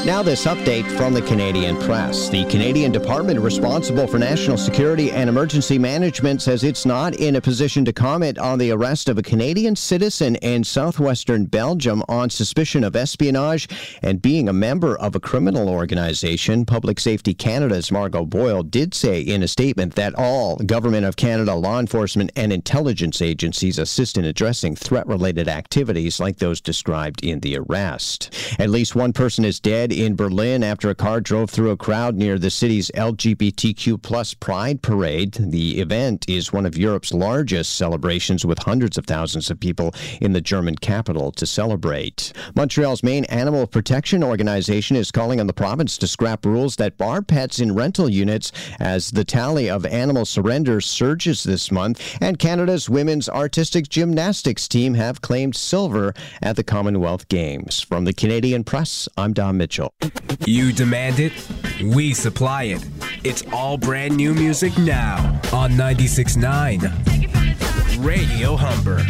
Now this update from the Canadian Press. The Canadian Department responsible for national security and emergency management says it's not in a position to comment on the arrest of a Canadian citizen in southwestern Belgium on suspicion of espionage and being a member of a criminal organization. Public Safety Canada's Margot Boyle did say in a statement that all Government of Canada law enforcement and intelligence agencies assist in addressing threat-related activities like those described in the arrest. At least one person is dead in Berlin after a car drove through a crowd near the city's LGBTQ plus Pride Parade. The event is one of Europe's largest celebrations with hundreds of thousands of people in the German capital to celebrate. Montreal's main animal protection organization is calling on the province to scrap rules that bar pets in rental units as the tally of animal surrenders surges this month, and Canada's women's artistic gymnastics team have claimed silver at the Commonwealth Games. From the Canadian Press, I'm Don Mitchell. You demand it, we supply it. It's all brand new music now on 96.9 Radio Humber.